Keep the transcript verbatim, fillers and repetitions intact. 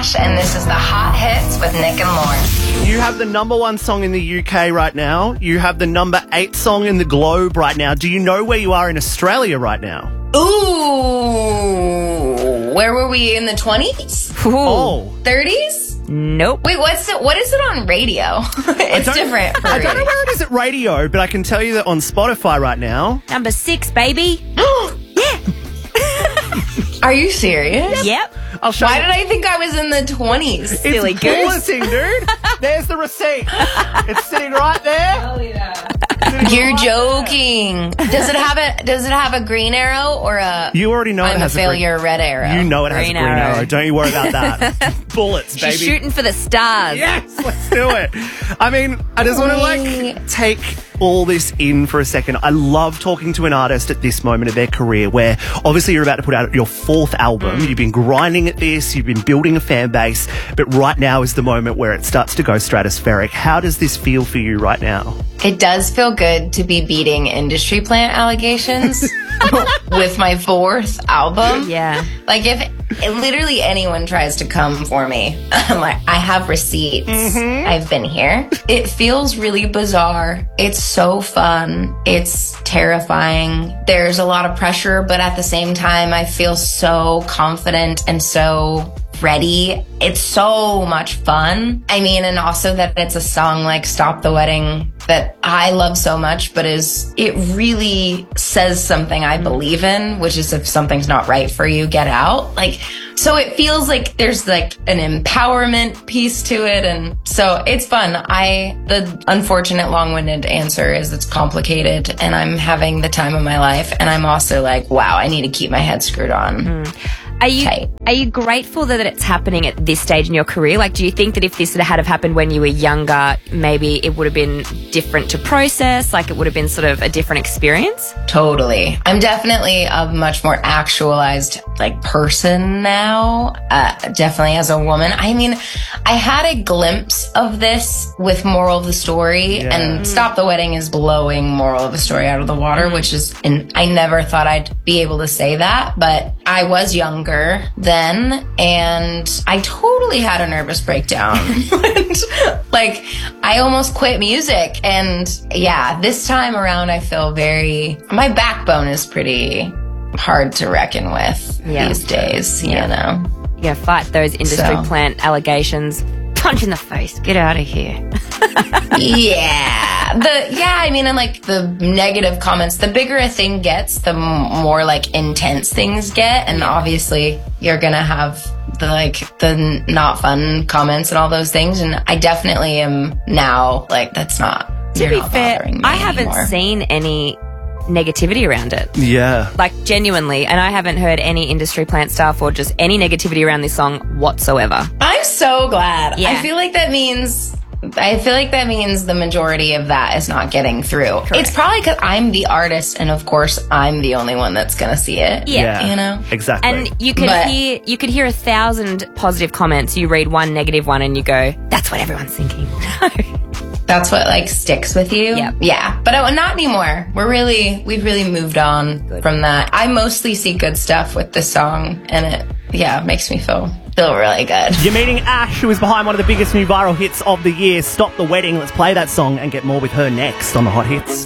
Ash, and this is the Hot Hits with Nick and Lauren. You have the number one song in the U K right now. You have the number eight song in the globe right now. Do you know where you are in Australia right now? Ooh, where were we in the twenties? Oh. thirties? Nope. Wait, what's it? What is it on radio? It's different. For I don't know radio. where it is at radio, but I can tell you that on Spotify right now. Number six, baby. Are you serious? Yep. I'll show Why you. did I think I was in the twenties? It's Silly goose. bulleting, dude. There's the receipt. It's sitting right there. Sitting You're right joking. Does it have a Does it have a green arrow or a? You already know it I'm a has a failure green, red arrow. You know it has Green a green arrow. arrow. Don't you worry about that. Bullets, baby. She's shooting for the stars. Yes, let's do it. I mean, I just want to like take all this in for a second. I love talking to an artist at this moment of their career where obviously you're about to put out your fourth album. You've been grinding at this, you've been building a fan base, but right now is the moment where it starts to go stratospheric. How does this feel for you right now? It does feel good to be beating industry plant allegations with my fourth album. Yeah. Like if literally anyone tries to come for me, I'm like, I have receipts. I've been here. It feels really bizarre. It's so fun. It's terrifying. There's a lot of pressure, but at the same time, I feel so confident and so ready. It's so much fun. I mean, and also that it's a song like Stop the Wedding that I love so much, but is, it really says something I believe in, which is if something's not right for you, get out. Like, so it feels like there's like an empowerment piece to it. And so it's fun. I, the unfortunate long-winded answer is it's complicated and I'm having the time of my life. And I'm also like, wow, I need to keep my head screwed on. Mm. Are you Tight. are you grateful that it's happening at this stage in your career? Like, do you think that if this had have happened when you were younger, maybe it would have been different to process? Like, it would have been sort of a different experience? Totally. I'm definitely a much more actualized like person now. Uh, definitely as a woman. I mean, I had a glimpse of this with Moral of the Story, Yeah. and Stop the Wedding is blowing Moral of the Story out of the water, which is, and I never thought I'd be able to say that, but I was younger then, and I totally had a nervous breakdown. And, like, I almost quit music, and yeah, this time around I feel very, my backbone is pretty hard to reckon with Yeah. these days, you know. You gotta fight those industry So. plant allegations. Punch in the face. Get out of here. Yeah. The yeah, I mean, and like the negative comments, the bigger a thing gets, the m- more like intense things get, and obviously you're gonna have the like the n- not fun comments and all those things, and I definitely am now like that's not. To you're be not fair, bothering me I haven't anymore. seen any negativity around it. Yeah. Like, genuinely, and I haven't heard any industry plant stuff or just any negativity around this song whatsoever. I'm so glad. Yeah. I feel like that means. I feel like that means the majority of that is not getting through. Correct. It's probably because I'm the artist, and of course, I'm the only one that's gonna see it. Yeah. You know? Exactly. And you could But- hear you could hear a thousand positive comments. You read one negative one and you go, "That's what everyone's thinking." That's what like sticks with you. Yep. Yeah. But uh, not anymore. We're really, we've really moved on Good. from that. I mostly see good stuff with this song, and it, yeah, makes me feel, feel really good. You're meeting Ash, who is behind one of the biggest new viral hits of the year, Stop the Wedding. Let's play that song and get more with her next on the Hot Hits.